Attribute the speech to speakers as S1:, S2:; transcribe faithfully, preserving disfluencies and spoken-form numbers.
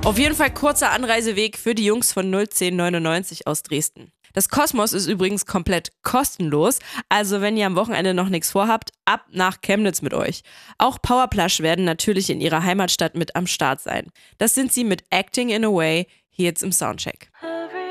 S1: Auf jeden Fall kurzer Anreiseweg für die Jungs von null zehn neunundneunzig aus Dresden. Das Kosmos ist übrigens komplett kostenlos, also wenn ihr am Wochenende noch nichts vorhabt, ab nach Chemnitz mit euch. Auch Powerplush werden natürlich in ihrer Heimatstadt mit am Start sein. Das sind sie mit Acting in a Way hier jetzt im Soundcheck.